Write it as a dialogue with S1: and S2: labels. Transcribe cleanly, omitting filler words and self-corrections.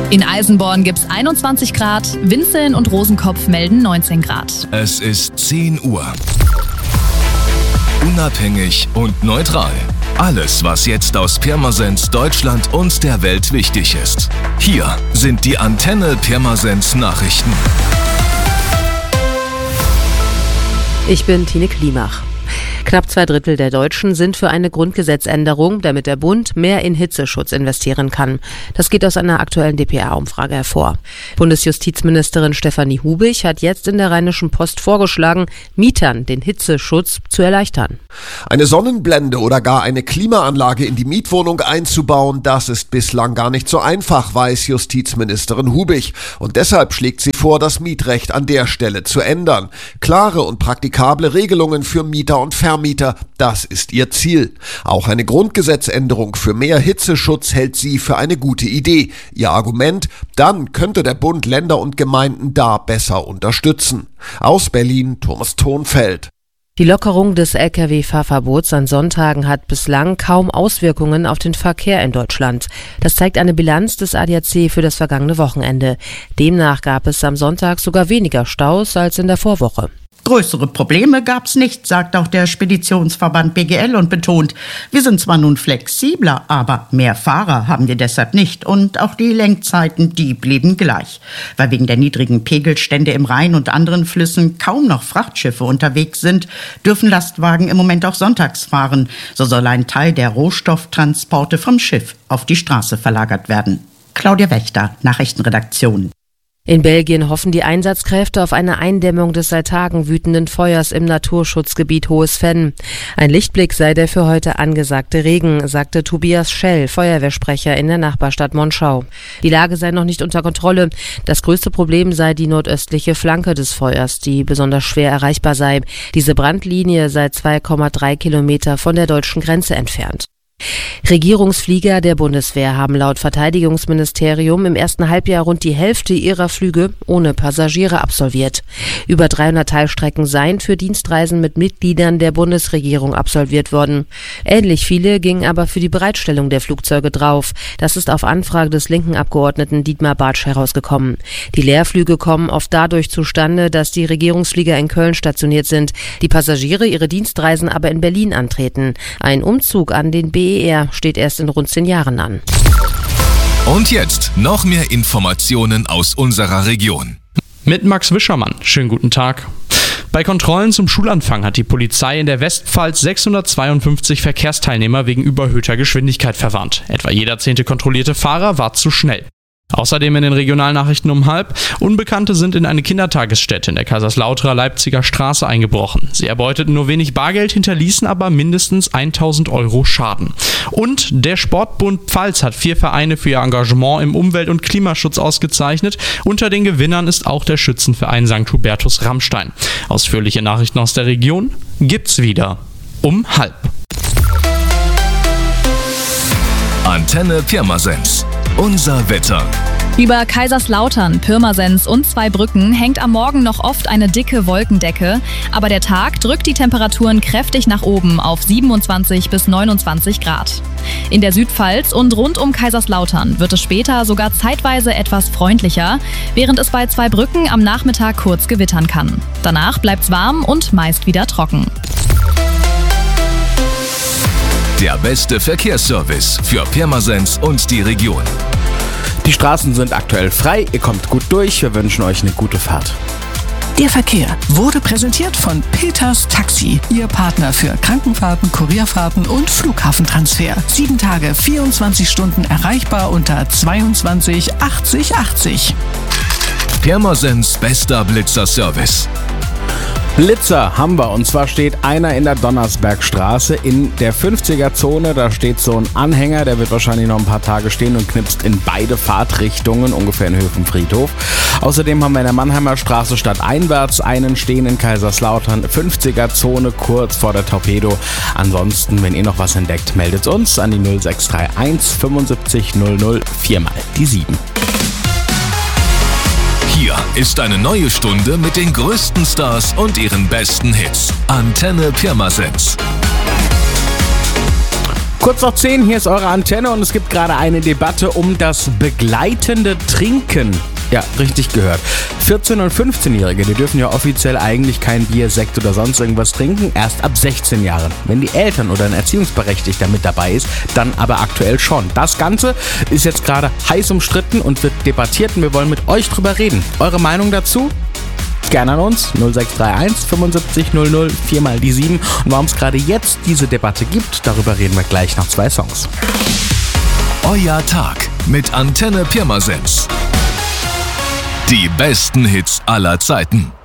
S1: In Eisenborn gibt's 21 Grad, Winzeln und Rosenkopf melden 19 Grad.
S2: Es ist 10 Uhr. Unabhängig und neutral. Alles, was jetzt aus Pirmasens, Deutschland und der Welt wichtig ist. Hier sind die Antenne Pirmasens Nachrichten.
S3: Ich bin Tine Klimach. Knapp 2/3 der Deutschen sind für eine Grundgesetzänderung, damit der Bund mehr in Hitzeschutz investieren kann. Das geht aus einer aktuellen dpa-Umfrage hervor. Bundesjustizministerin Stefanie Hubig hat jetzt in der Rheinischen Post vorgeschlagen, Mietern den Hitzeschutz zu erleichtern.
S4: Eine Sonnenblende oder gar eine Klimaanlage in die Mietwohnung einzubauen, das ist bislang gar nicht so einfach, weiß Justizministerin Hubig. Und deshalb schlägt sie vor, das Mietrecht an der Stelle zu ändern. Klare und praktikable Regelungen für Mieter und Vermieter, das ist ihr Ziel. Auch eine Grundgesetzänderung für mehr Hitzeschutz hält sie für eine gute Idee. Ihr Argument, dann könnte der Bund Länder und Gemeinden da besser unterstützen. Aus Berlin, Thomas Thonfeld.
S3: Die Lockerung des Lkw-Fahrverbots an Sonntagen hat bislang kaum Auswirkungen auf den Verkehr in Deutschland. Das zeigt eine Bilanz des ADAC für das vergangene Wochenende. Demnach gab es am Sonntag sogar weniger Staus als in der Vorwoche.
S5: Größere Probleme gab's nicht, sagt auch der Speditionsverband BGL und betont, wir sind zwar nun flexibler, aber mehr Fahrer haben wir deshalb nicht und auch die Lenkzeiten, die blieben gleich. Weil wegen der niedrigen Pegelstände im Rhein und anderen Flüssen kaum noch Frachtschiffe unterwegs sind, dürfen Lastwagen im Moment auch sonntags fahren. So soll ein Teil der Rohstofftransporte vom Schiff auf die Straße verlagert werden. Claudia Wächter, Nachrichtenredaktion.
S3: In Belgien hoffen die Einsatzkräfte auf eine Eindämmung des seit Tagen wütenden Feuers im Naturschutzgebiet Hohes Venn. Ein Lichtblick sei der für heute angesagte Regen, sagte Tobias Schell, Feuerwehrsprecher in der Nachbarstadt Monschau. Die Lage sei noch nicht unter Kontrolle. Das größte Problem sei die nordöstliche Flanke des Feuers, die besonders schwer erreichbar sei. Diese Brandlinie sei 2,3 Kilometer von der deutschen Grenze entfernt. Regierungsflieger der Bundeswehr haben laut Verteidigungsministerium im ersten Halbjahr rund die Hälfte ihrer Flüge ohne Passagiere absolviert. Über 300 Teilstrecken seien für Dienstreisen mit Mitgliedern der Bundesregierung absolviert worden. Ähnlich viele gingen aber für die Bereitstellung der Flugzeuge drauf. Das ist auf Anfrage des linken Abgeordneten Dietmar Bartsch herausgekommen. Die Leerflüge kommen oft dadurch zustande, dass die Regierungsflieger in Köln stationiert sind, die Passagiere ihre Dienstreisen aber in Berlin antreten. Ein Umzug an den BER steht erst in rund 10 Jahren an.
S2: Und jetzt noch mehr Informationen aus unserer Region.
S6: Mit Max Wischermann. Schönen guten Tag. Bei Kontrollen zum Schulanfang hat die Polizei in der Westpfalz 652 Verkehrsteilnehmer wegen überhöhter Geschwindigkeit verwarnt. Etwa jeder 10. kontrollierte Fahrer war zu schnell. Außerdem in den Regionalnachrichten um 12:30. Unbekannte sind in eine Kindertagesstätte in der Kaiserslauterer Leipziger Straße eingebrochen. Sie erbeuteten nur wenig Bargeld, hinterließen aber mindestens 1.000 Euro Schaden. Und der Sportbund Pfalz hat 4 Vereine für ihr Engagement im Umwelt- und Klimaschutz ausgezeichnet. Unter den Gewinnern ist auch der Schützenverein St. Hubertus Rammstein. Ausführliche Nachrichten aus der Region gibt's wieder um 12:30.
S2: Antenne Pirmasens. Unser Wetter.
S1: Über Kaiserslautern, Pirmasens und Zweibrücken hängt am Morgen noch oft eine dicke Wolkendecke, aber der Tag drückt die Temperaturen kräftig nach oben auf 27 bis 29 Grad. In der Südpfalz und rund um Kaiserslautern wird es später sogar zeitweise etwas freundlicher, während es bei Zweibrücken am Nachmittag kurz gewittern kann. Danach bleibt's warm und meist wieder trocken.
S2: Der beste Verkehrsservice für Pirmasens und die Region.
S7: Die Straßen sind aktuell frei, ihr kommt gut durch, wir wünschen euch eine gute Fahrt.
S8: Der Verkehr wurde präsentiert von Peters Taxi, Ihr Partner für Krankenfahrten, Kurierfahrten und Flughafentransfer. 7 Tage, 24 Stunden erreichbar unter 22 80 80.
S2: Pirmasens bester Blitzerservice.
S7: Blitzer haben wir, und zwar steht einer in der Donnersbergstraße in der 50er-Zone. Da steht so ein Anhänger, der wird wahrscheinlich noch ein paar Tage stehen und knipst in beide Fahrtrichtungen, ungefähr in Höhe vom Friedhof. Außerdem haben wir in der Mannheimer Straße stadteinwärts einen stehen in Kaiserslautern, 50er-Zone kurz vor der Torpedo. Ansonsten, wenn ihr noch was entdeckt, meldet uns an die 0631 75 00 4 mal die 7.
S2: Hier ist eine neue Stunde mit den größten Stars und ihren besten Hits. Antenne Pirmasens.
S7: Kurz nach 10, hier ist eure Antenne und es gibt gerade eine Debatte um das begleitende Trinken. Ja, richtig gehört. 14- und 15-Jährige, die dürfen ja offiziell eigentlich kein Bier, Sekt oder sonst irgendwas trinken, erst ab 16 Jahren. Wenn die Eltern oder ein Erziehungsberechtigter mit dabei ist, dann aber aktuell schon. Das Ganze ist jetzt gerade heiß umstritten und wird debattiert und wir wollen mit euch drüber reden. Eure Meinung dazu? Gerne an uns, 0631 75 00 4 mal die 7. Und warum es gerade jetzt diese Debatte gibt, darüber reden wir gleich nach 2 Songs.
S2: Euer Tag mit Antenne Pirmasens. Die besten Hits aller Zeiten.